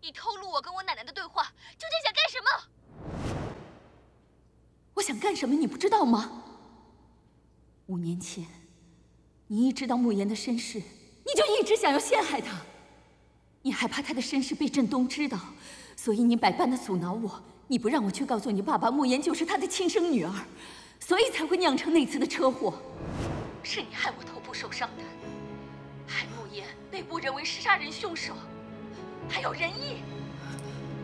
你偷录我跟我奶奶的对话，究竟想干什么？ 我想干什么，你不知道吗？5年前，你一知道慕言的身世，你就一直想要陷害他。你害怕他的身世被振东知道，所以你百般的阻挠我，你不让我去告诉你爸爸慕言就是他的亲生女儿，所以才会酿成那次的车祸。是你害我头部受伤的，害慕言被误认为是杀人凶手，还有仁义。